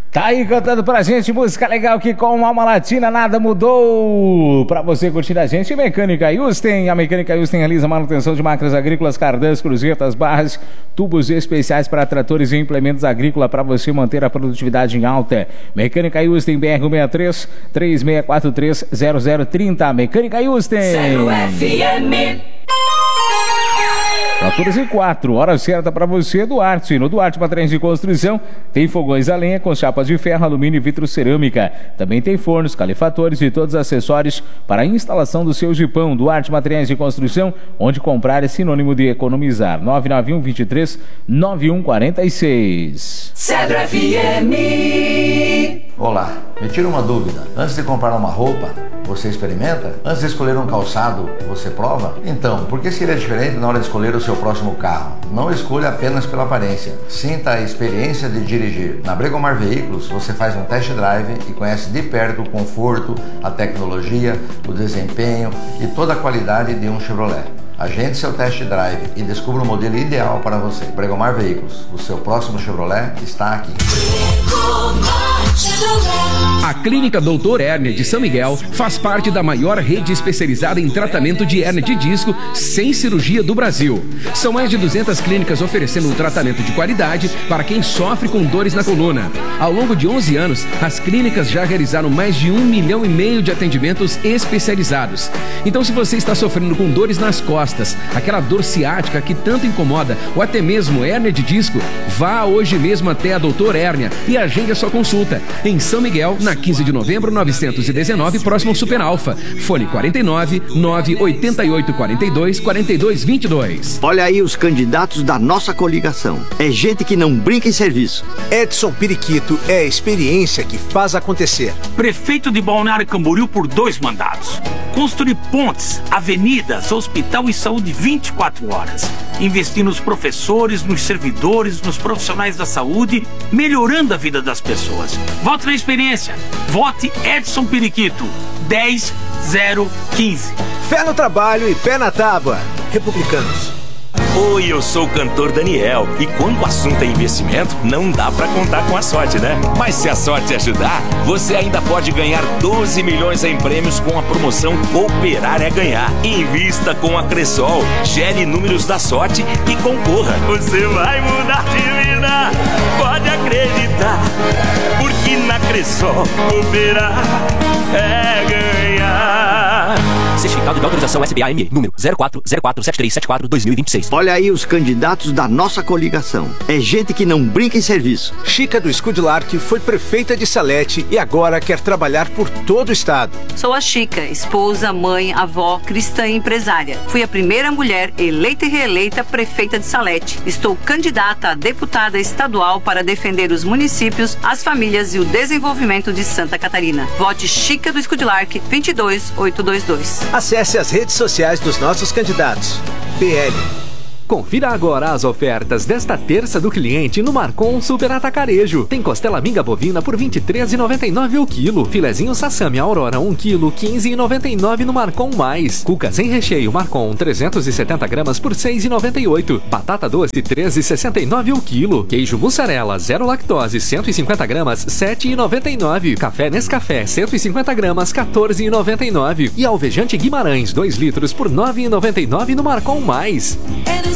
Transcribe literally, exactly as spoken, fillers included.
Tá aí cantando pra gente, música legal que com Alma Latina nada mudou. Pra você curtir a gente, Mecânica Yusten. A Mecânica Yusten realiza manutenção de máquinas agrícolas, cardãs, cruzetas, barras, tubos especiais para tratores e implementos agrícolas para você manter a produtividade em alta. Mecânica Yusten, B R cento e sessenta e três, três seis quatro três, zero zero três zero. Mecânica Yusten. zero F M. quatorze e quatro, hora certa para você, Duarte. No Duarte Materiais de Construção tem fogões a lenha com chapas de ferro, alumínio e vitro cerâmica. Também tem fornos, calefatores e todos os acessórios para a instalação do seu jipão. Duarte Materiais de Construção, onde comprar é sinônimo de economizar. nove nove um, dois três, nove um quatro seis. Cedro F M. Olá, me tira uma dúvida. Antes de comprar uma roupa, você experimenta? Antes de escolher um calçado, você prova? Então, por que seria diferente na hora de escolher o seu próximo carro? Não escolha apenas pela aparência. Sinta a experiência de dirigir. Na Bregomar Veículos, você faz um test drive e conhece de perto o conforto, a tecnologia, o desempenho e toda a qualidade de um Chevrolet. Agende seu test drive e descubra o modelo ideal para você. Bregomar Veículos, o seu próximo Chevrolet está aqui. A Clínica doutor Hérnia de São Miguel faz parte da maior rede especializada em tratamento de hérnia de disco sem cirurgia do Brasil. São mais de duzentas clínicas oferecendo um tratamento de qualidade para quem sofre com dores na coluna. Ao longo de onze anos, as clínicas já realizaram mais de um milhão e meio de atendimentos especializados. Então, se você está sofrendo com dores nas costas, aquela dor ciática que tanto incomoda, ou até mesmo hérnia de disco, vá hoje mesmo até a doutor Hérnia e agende a sua consulta. Em São Miguel, na quinze de novembro, novecentos e dezenove, próximo ao Super Alfa. Fone quarenta e nove, nove oito oito, quatro dois, quatro dois, dois dois. Olha aí os candidatos da nossa coligação. É gente que não brinca em serviço. Edson Periquito é a experiência que faz acontecer. Prefeito de Balneário Camboriú por dois mandatos. Construir pontes, avenidas, hospital e saúde vinte e quatro horas. Investir nos professores, nos servidores, nos profissionais da saúde, melhorando a vida das pessoas. Vote na experiência. Vote Edson Periquito. dez zero quinze. Fé no trabalho e pé na tábua. Republicanos. Oi, eu sou o cantor Daniel e quando o assunto é investimento, não dá pra contar com a sorte, né? Mas se a sorte ajudar, você ainda pode ganhar doze milhões em prêmios com a promoção Cooperar é Ganhar. Invista com a Cressol, gere números da sorte e concorra. Você vai mudar de vida, pode acreditar, porque na Cressol Cooperar é ganhar. Certificado de autorização S B A M E, número zero quatro zero quatro sete três sete quatro, dois mil e vinte e seis. Olha aí os candidatos da nossa coligação. É gente que não brinca em serviço. Chica do Escudilar, que foi prefeita de Salete e agora quer trabalhar por todo o estado. Sou a Chica, esposa, mãe, avó, cristã e empresária. Fui a primeira mulher eleita e reeleita prefeita de Salete. Estou candidata a deputada estadual para defender os municípios, as famílias e o desenvolvimento de Santa Catarina. Vote Chica do Escudilar, vinte e dois mil oitocentos e vinte e dois. Acesse as redes sociais dos nossos candidatos. P L. Confira agora as ofertas desta terça do cliente no Marcon Super Atacarejo. Tem costela minga bovina por vinte e três reais e noventa e nove centavos o quilo. Filezinho Sassami Aurora um quilo, quinze reais e noventa e nove centavos no Marcon Mais. Cuca sem recheio Marcon trezentos e setenta gramas por seis reais e noventa e oito centavos. Batata doce treze reais e sessenta e nove centavos o quilo. Queijo mussarela zero lactose cento e cinquenta gramas sete reais e noventa e nove centavos. Café Nescafé cento e cinquenta gramas quatorze reais e noventa e nove centavos. E alvejante Guimarães dois litros por nove reais e noventa e nove centavos no Marcon Mais.